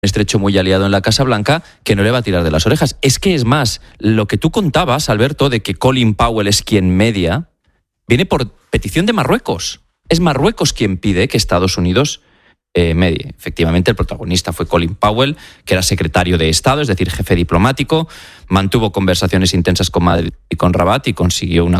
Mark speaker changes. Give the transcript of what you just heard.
Speaker 1: estrecho muy aliado en la Casa Blanca, que no le va a tirar de las orejas. Es que es más, lo que tú contabas, Alberto, de que Colin Powell es quien media, viene por petición de Marruecos. Es Marruecos quien pide que Estados Unidos medie. Efectivamente, el protagonista fue Colin Powell, que era secretario de Estado, es decir, jefe diplomático, mantuvo conversaciones intensas con Madrid y con Rabat y consiguió un